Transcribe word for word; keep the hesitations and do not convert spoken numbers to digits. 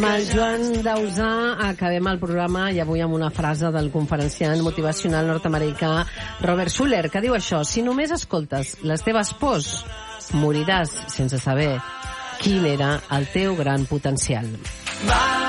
Amb el Joan Dausà acabem el programa i avui amb una frase del conferenciant motivacional nord-americà Robert Schuller, que diu això: si només escoltes les teves pors, moriràs sense saber quin era el teu gran potencial.